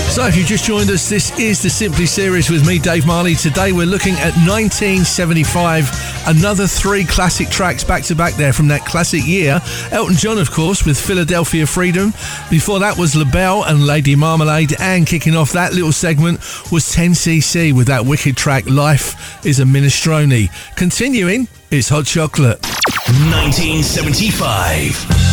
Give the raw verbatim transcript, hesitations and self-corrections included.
So if you just joined us, this is the Simply Series with me, Dave Marley. Today we're looking at nineteen seventy-five, another three classic tracks back to back there from that classic year. Elton John, of course, with Philadelphia Freedom. Before that was LaBelle and Lady Marmalade, and kicking off that little segment was ten C C with that wicked track Life is a Minestrone. Continuing, it's Hot Chocolate. nineteen seventy-five.